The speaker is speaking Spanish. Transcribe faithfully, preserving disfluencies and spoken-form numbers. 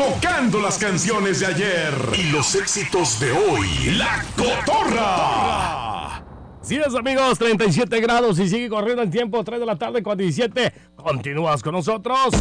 tocando las canciones de ayer y los éxitos de hoy. La Cotorra. Sí es, amigos, treinta y siete grados y sigue corriendo el tiempo, tres de la tarde con diecisiete. Continúas con nosotros.